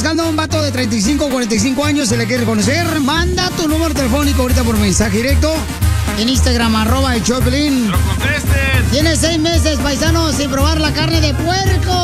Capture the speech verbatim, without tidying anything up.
buscando a un vato de treinta y cinco, cuarenta y cinco años, se le quiere conocer, manda tu número telefónico ahorita por mensaje directo en Instagram, arroba el Choplin. ¡No contesten! Tiene seis meses, paisanos, sin probar la carne de puerco.